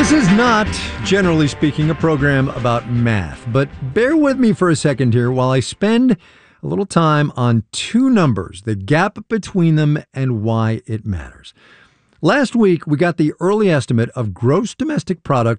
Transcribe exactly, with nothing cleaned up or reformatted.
This is not, generally speaking, a program about math, but bear with me for a second here while I spend a little time on two numbers, the gap between them, and why it matters. Last week, we got the early estimate of gross domestic product